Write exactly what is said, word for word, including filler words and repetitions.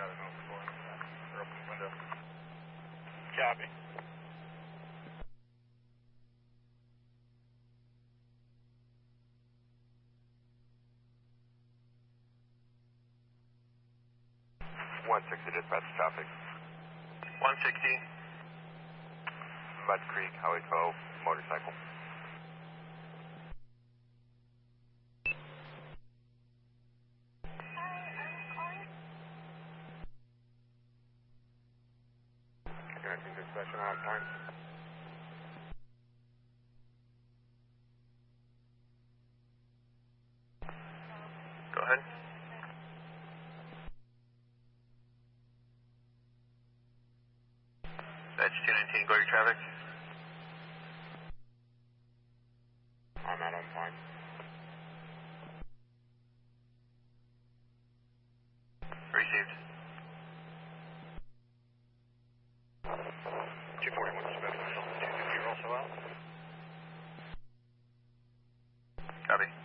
got an open door or open window. Copy. one sixty dispatch traffic. one sixty. Mud Creek, Highway Cove, motorcycle. Connecting dispatch on time. Go ahead. That's two nineteen, go to traffic. I'm out on time. Received. two forty-one dispatch, two fifty, you're also out. Copy.